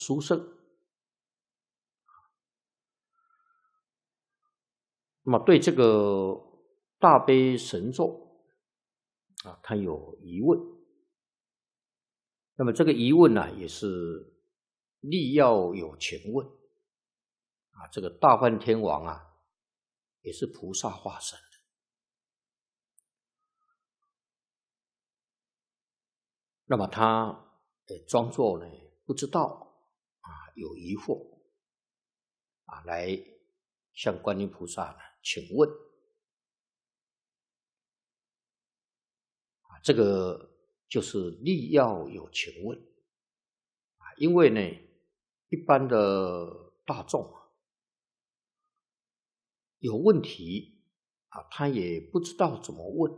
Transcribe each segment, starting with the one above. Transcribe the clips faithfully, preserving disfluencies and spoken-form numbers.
殊胜。那么对这个大悲神咒啊，他有疑问。那么这个疑问呢、啊，也是力要有情问啊。这个大梵天王啊，也是菩萨化身的。那么他呃装作呢不知道啊，有疑惑啊，来向观音菩萨呢请问啊，这个就是力要有情问啊，因为呢一般的大众啊有问题啊，他也不知道怎么问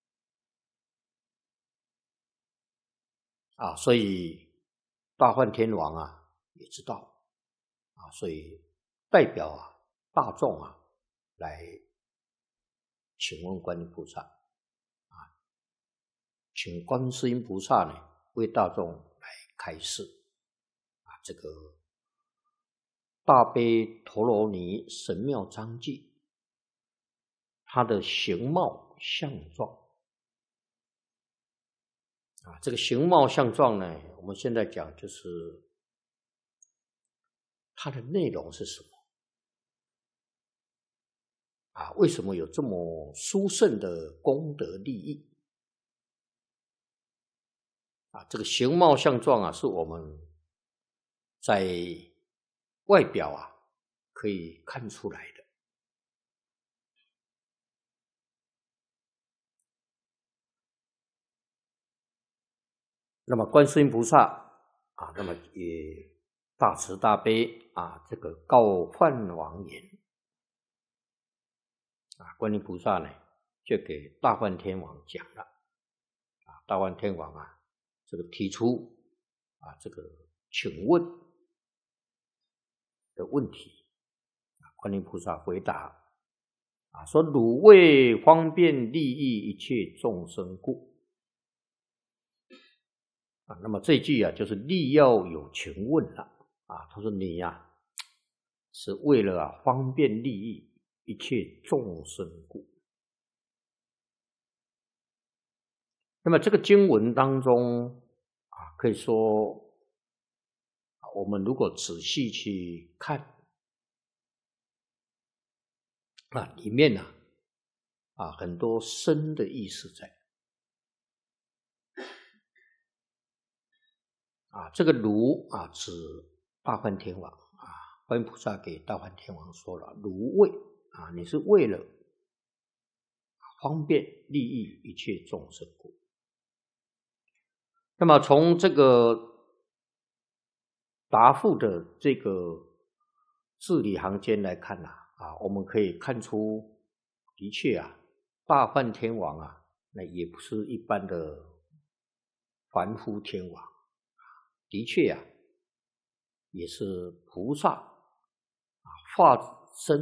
啊，所以大梵天王啊也知道啊，所以代表啊大众啊来请问观音菩萨啊，请观世音菩萨呢为大众来开示啊，这个大悲陀罗尼神妙章记，它的形貌相状啊，这个形貌相状呢，我们现在讲就是它的内容是什么啊？为什么有这么殊胜的功德利益啊？这个形貌相状啊，是我们在外表啊可以看出来的。那么观世音菩萨啊，那么也大慈大悲啊，这个告梵王言啊，观音菩萨呢就给大梵天王讲了啊，大梵天王啊，这个提出啊这个请问的问题啊，观音菩萨回答啊说：汝为方便利益一切众生故。啊，那么这一句啊，就是力要有情问了啊。他说你呀、啊，是为了啊方便利益一切众生故。那么这个经文当中啊，可以说我们如果仔细去看啊，里面呢 啊, 啊很多深的意思在啊。这个如啊指大梵天王啊，观音菩萨给大梵天王说了，如为啊，你是为了方便利益一切众生故。那么从这个答复的这个字里行间来看呐、啊，啊，我们可以看出，的确啊，大梵天王啊，那也不是一般的凡夫天王，的确呀、啊，也是菩萨啊化身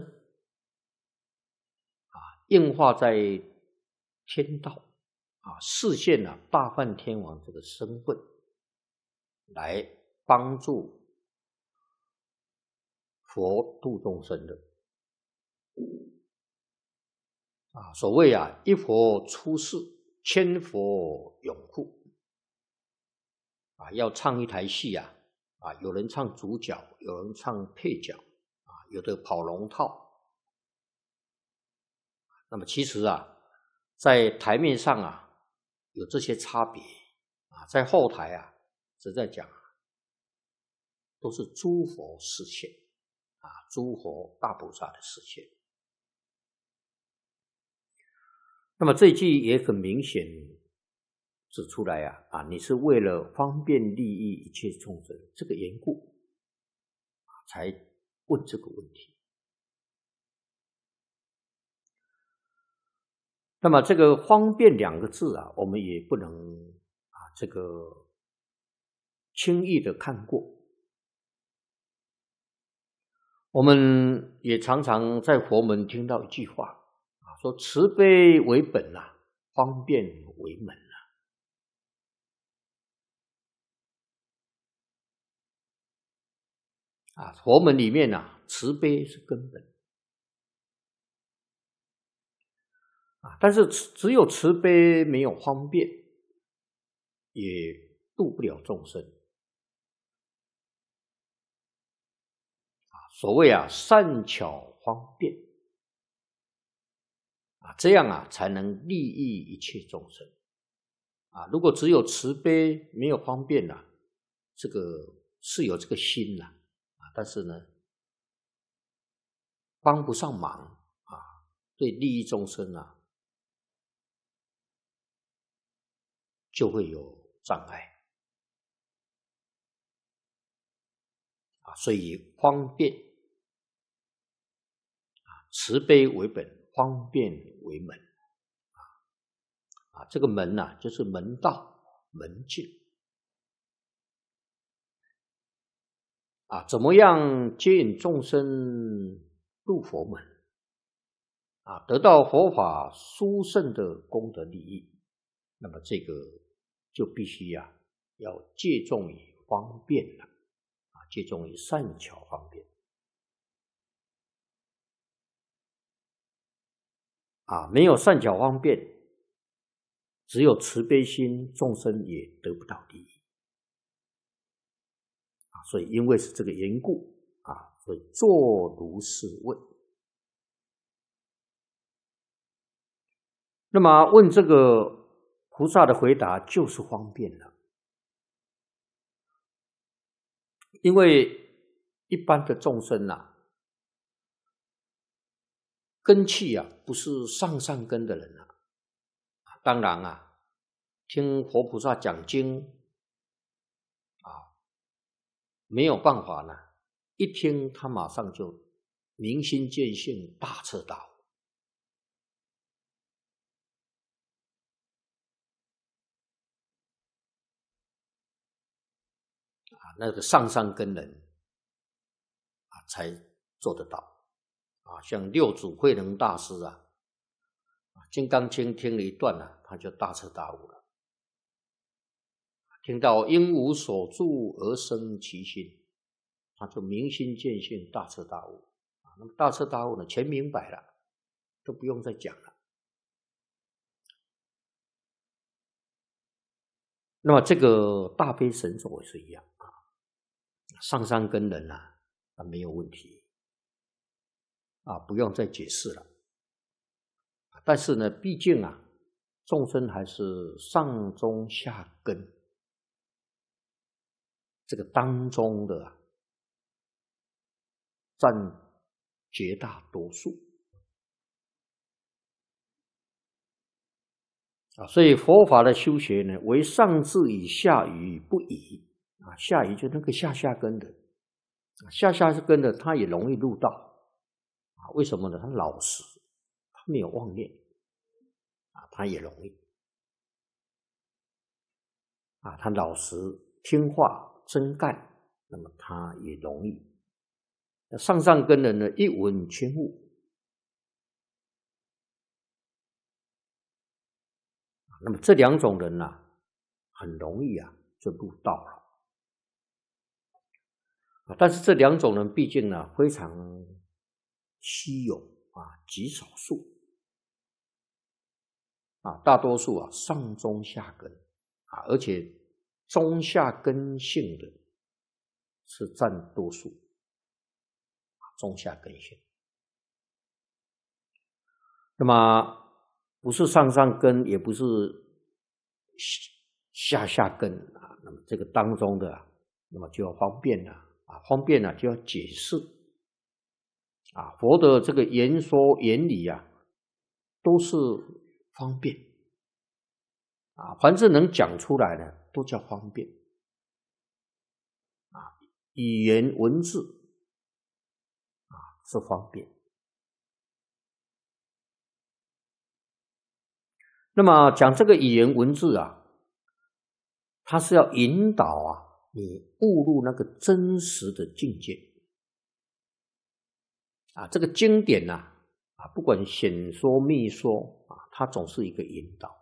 啊，应化在天道啊，示现了大梵天王这个身份，来帮助佛度众生的啊。所谓啊，一佛出世，千佛永护啊。要唱一台戏啊，啊，有人唱主角，有人唱配角啊，有的跑龙套。那么其实啊，在台面上啊有这些差别啊，在后台啊是在讲都是诸佛示现啊，诸佛大菩萨的示现。那么这一句也很明显指出来啊，啊，你是为了方便利益一切众生这个缘故才问这个问题。那么这个方便两个字啊，我们也不能啊这个轻易的看过。我们也常常在佛门听到一句话啊，说慈悲为本啊，方便为门啊。 啊，佛门里面啊，慈悲是根本啊，但是只有慈悲没有方便，也度不了众生啊。所谓啊，善巧方便啊，这样啊才能利益一切众生啊。如果只有慈悲没有方便呐、啊，这个是有这个心呐 啊, 啊，但是呢，帮不上忙啊，对利益众生啊，就会有障碍啊。所以方便啊，慈悲为本，方便为门啊啊，这个门呐、啊，就是门道门径啊，怎么样接引众生入佛门啊，得到佛法殊胜的功德利益，那么这个就必须呀、啊，要借重于方便了啊，借重于善巧方便啊，没有善巧方便，只有慈悲心，众生也得不到利益啊。所以因为是这个缘故啊，所以作如是问。那么问这个菩萨的回答就是方便了，因为一般的众生啊，根器啊不是上上根的人啊，当然啊，听佛菩萨讲经啊，没有办法呢，一听他马上就明心见性，大彻大悟。啊，那个上上根人啊，才做得到啊。像六祖慧能大师啊，《金刚经》听了一段呢、啊，他就大彻大悟了。听到因无所住而生其心，他就明心见性，大彻大悟啊。那么大彻大悟呢，全明白了，都不用再讲了。那么这个大悲神咒也是一样啊，上上根人啊，啊没有问题啊，不用再解释了。但是呢，毕竟啊，众生还是上中下根这个当中的、啊、占绝大多数啊，所以佛法的修学呢，为上智以下愚不移啊，下愚就那个下下根的，下下根的他也容易入道啊，为什么呢？他老实，他没有妄念啊，他也容易啊，他老实听话真干，那么他也容易。上上根人呢，一闻全悟，那么这两种人呢、啊，很容易啊就入道了。但是这两种人毕竟呢非常稀有啊，极少数啊，大多数啊上中下根啊，而且中下根性的是占多数，中下根性。那么不是上上根，也不是下下根啊，那么这个当中的、啊，那么就要方便了啊，方便了就要解释啊，佛的这个言说言理啊，都是方便啊，凡是能讲出来的都叫方便啊，语言文字啊是方便。那么讲这个语言文字啊，它是要引导啊你悟入那个真实的境界啊，这个经典呐 啊, 啊，不管显说密说啊，它总是一个引导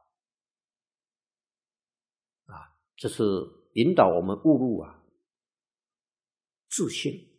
啊，这是引导我们悟入啊自性